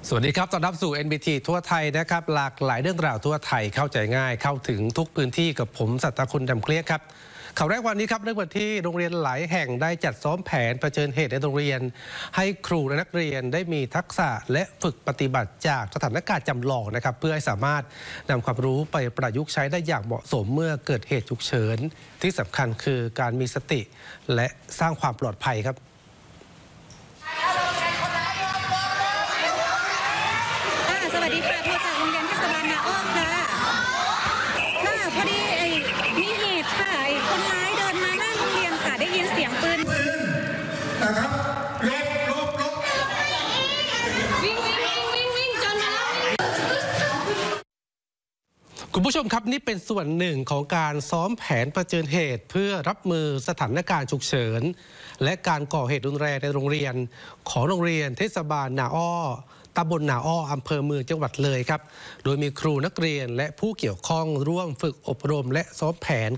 สวัสดีครับต้อนรับสู่ NBT ทั่วไทยนะครับหลากหลายเรื่องราวทั่วไทยเข้าใจง่ายเข้าถึงทุกพื้นที่กับผมสัตคุณดำเกลี้ยครับข่าวแรกวันนี้ครับเรื่องวันที่โรงเรียนหลายแห่งได้จัดซ้อมแผนเผชิญเหตุในโรงเรียนให้ครูและนักเรียนได้มีทักษะและฝึกปฏิบัติจากสถานการณ์จำลองนะครับเพื่อให้สามารถนำความรู้ไปประยุกต์ใช้ได้อย่างเหมาะสมเมื่อเกิดเหตุฉุกเฉินที่สำคัญคือการมีสติและสร้างความปลอดภัยครับสวัสดีค่ะโทรจากโรงเรียนเทศบาลนาอ้อค่ะพอดีมีเหตุค่ะคนร้ายเดินมาหน้าโรงเรียนค่ะได้ยินเสียงปืนนะครับลบวิ่งจนแล้วคุณผู้ชมครับนี่เป็นส่วนหนึ่งของการซ้อมแผนเผชิญเหตุเพื่อรับมือสถานการณ์ฉุกเฉินและการก่อเหตุรุนแรงในโรงเรียนของโรงเรียนเทศบาลนาอ้อตำบลนาอ้ออำเภอเมืองจังหวัดเลยครับโดยมีครูนักเรียนและผู้เกี่ยวข้องร่วมฝึกอบรมและซ้อมแผน